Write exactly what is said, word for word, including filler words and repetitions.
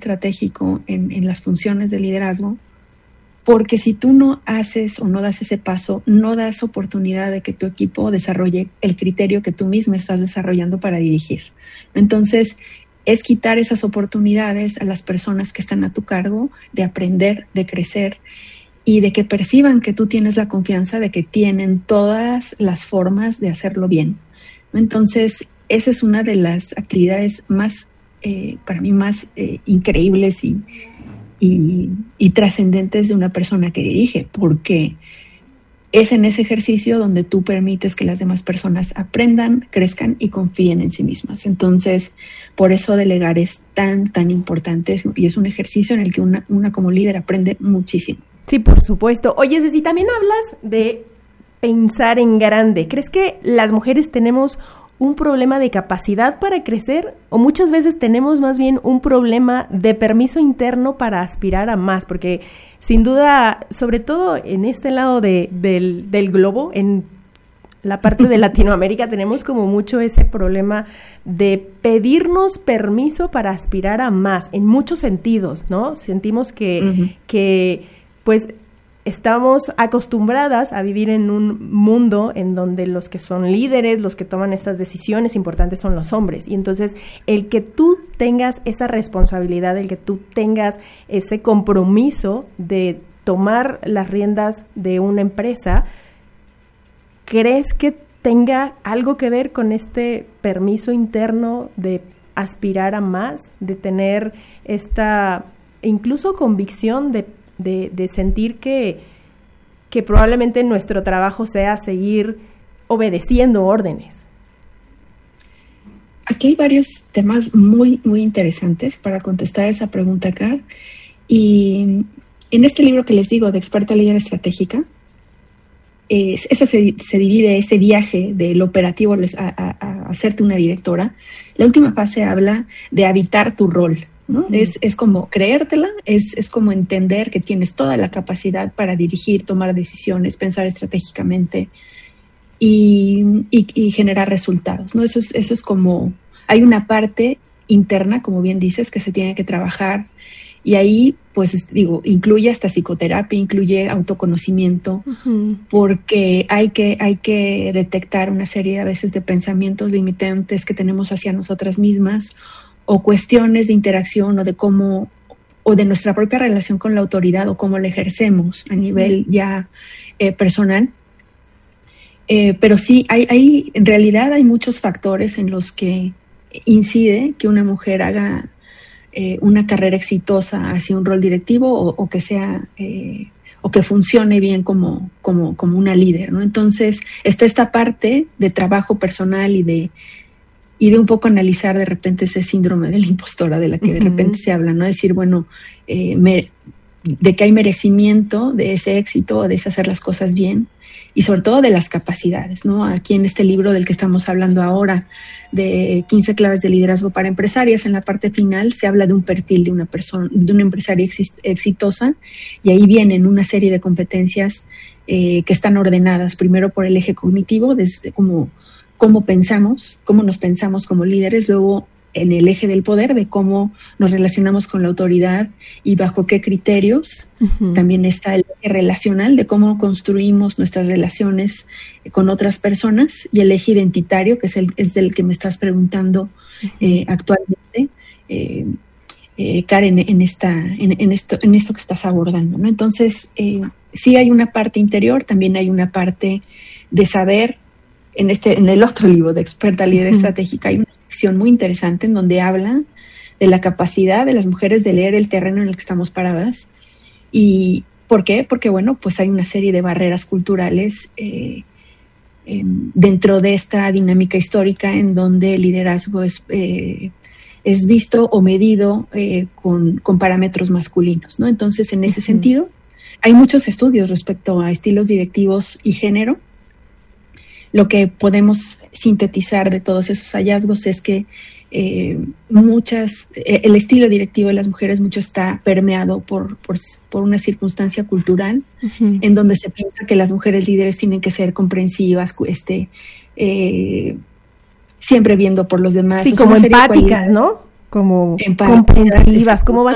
estratégico en, en las funciones de liderazgo, porque si tú no haces o no das ese paso, no das oportunidad de que tu equipo desarrolle el criterio que tú mismo estás desarrollando para dirigir. Entonces, es quitar esas oportunidades a las personas que están a tu cargo de aprender, de crecer y de que perciban que tú tienes la confianza de que tienen todas las formas de hacerlo bien. Entonces, esa es una de las actividades más, eh, para mí, más eh, increíbles y y, y trascendentes de una persona que dirige, porque es en ese ejercicio donde tú permites que las demás personas aprendan, crezcan y confíen en sí mismas. Entonces, por eso delegar es tan, tan importante y es un ejercicio en el que una, una como líder aprende muchísimo. Sí, por supuesto. Oye, Ceci, también hablas de pensar en grande. ¿Crees que las mujeres tenemos un problema de capacidad para crecer o muchas veces tenemos más bien un problema de permiso interno para aspirar a más? Porque sin duda, sobre todo en este lado de, del, del globo, en la parte de Latinoamérica, tenemos como mucho ese problema de pedirnos permiso para aspirar a más, en muchos sentidos, ¿no? Sentimos que, uh-huh. que pues, estamos acostumbradas a vivir en un mundo en donde los que son líderes, los que toman estas decisiones importantes son los hombres. Y entonces el que tú tengas esa responsabilidad, el que tú tengas ese compromiso de tomar las riendas de una empresa, ¿crees que tenga algo que ver con este permiso interno de aspirar a más, de tener esta incluso convicción de De, de sentir que, que probablemente nuestro trabajo sea seguir obedeciendo órdenes? Aquí hay varios temas muy, muy interesantes para contestar esa pregunta, Car. Y en este libro que les digo, de Experta Líder Estratégica, es, esa se, se divide ese viaje del operativo a, a, a hacerte una directora. La última fase habla de habitar tu rol, ¿no? Uh-huh. Es, es como creértela, es, es como entender que tienes toda la capacidad para dirigir, tomar decisiones, pensar estratégicamente y, y, y generar resultados, ¿no? Eso es, eso es como, hay una parte interna, como bien dices, que se tiene que trabajar y ahí, pues digo, incluye hasta psicoterapia, incluye autoconocimiento, uh-huh. porque hay que, hay que detectar una serie a veces de pensamientos limitantes que tenemos hacia nosotras mismas o cuestiones de interacción o de cómo, o de nuestra propia relación con la autoridad o cómo la ejercemos a nivel ya eh, personal. Eh, pero sí, hay, hay, en realidad hay muchos factores en los que incide que una mujer haga eh, una carrera exitosa hacia un rol directivo o, o que sea, eh, o que funcione bien como, como, como una líder, ¿no? Entonces, está esta parte de trabajo personal y de y de un poco analizar de repente ese síndrome de la impostora de la que uh-huh. de repente se habla, ¿no? Decir, bueno, eh, me, de que hay merecimiento de ese éxito, de ese hacer las cosas bien y sobre todo de las capacidades, ¿no? Aquí en este libro del que estamos hablando ahora, de quince claves de liderazgo para empresarias, en la parte final se habla de un perfil de una persona, de una empresaria ex- exitosa y ahí vienen una serie de competencias eh, que están ordenadas primero por el eje cognitivo, desde como cómo pensamos, cómo nos pensamos como líderes, luego en el eje del poder, de cómo nos relacionamos con la autoridad y bajo qué criterios. Uh-huh. También está el eje relacional, de cómo construimos nuestras relaciones con otras personas, y el eje identitario, que es, el, es del que me estás preguntando uh-huh. eh, actualmente, eh, eh, Karen, en, esta, en, en, esto, en esto que estás abordando, ¿no? Entonces, eh, sí hay una parte interior, también hay una parte de saber. En, este, en el otro libro de Experta Líder uh-huh. Estratégica hay una sección muy interesante en donde habla de la capacidad de las mujeres de leer el terreno en el que estamos paradas. ¿Y por qué? Porque, bueno, pues hay una serie de barreras culturales eh, eh, dentro de esta dinámica histórica en donde el liderazgo es, eh, es visto o medido eh, con, con parámetros masculinos, ¿no? Entonces, en ese uh-huh. sentido, hay muchos estudios respecto a estilos directivos y género. Lo que podemos sintetizar de todos esos hallazgos es que eh, muchas, eh, el estilo directivo de las mujeres mucho está permeado por, por, por una circunstancia cultural uh-huh. en donde se piensa que las mujeres líderes tienen que ser comprensivas, este, eh, siempre viendo por los demás. Sí, o sea, como empáticas, ¿no? Como empáticas, comprensivas, ¿cómo vas